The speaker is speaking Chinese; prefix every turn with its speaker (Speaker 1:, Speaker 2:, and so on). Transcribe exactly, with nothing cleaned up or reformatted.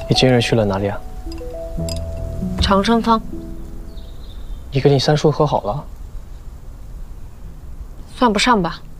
Speaker 1: 你今日去了哪里啊？
Speaker 2: 长生坊。
Speaker 1: 你跟你三叔和好了？
Speaker 2: 算不上吧。